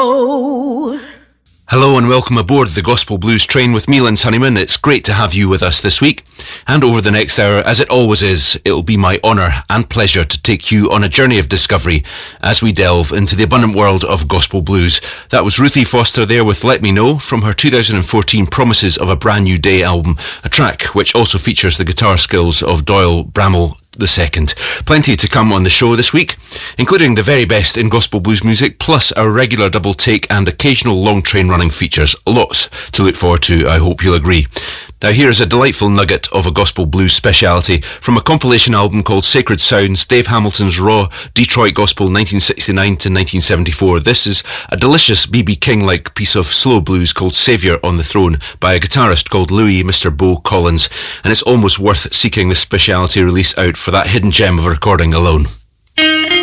know. Hello and welcome aboard the Gospel Blues train with me, Lynn Honeyman. It's great to have you with us this week. And over the next hour, as it always is, it'll be my honour and pleasure to take you on a journey of discovery as we delve into the abundant world of gospel blues. That was Ruthie Foster there with Let Me Know from her 2014 Promises of a Brand New Day album, a track which also features the guitar skills of Doyle Bramall II. Plenty to come on the show this week, including the very best in gospel blues music, plus our regular double take and occasional long train running features. Lots to look forward to, I hope you'll agree. Now here's a delightful nugget of a gospel blues speciality from a compilation album called Sacred Sounds, Dave Hamilton's Raw Detroit Gospel 1969 to 1974. This is a delicious B.B. King-like piece of slow blues called Saviour on the Throne by a guitarist called Louis Mr. Bo Collins, and it's almost worth seeking this speciality release out for that hidden gem of a recording alone.